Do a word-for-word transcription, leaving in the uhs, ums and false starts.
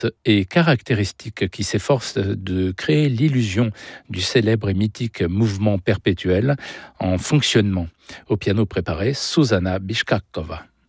et caractéristique qui s'efforce de créer l'illusion du célèbre et mythique mouvement perpétuel en fonctionnement. Au piano préparé, Zuzanna Bishkakova.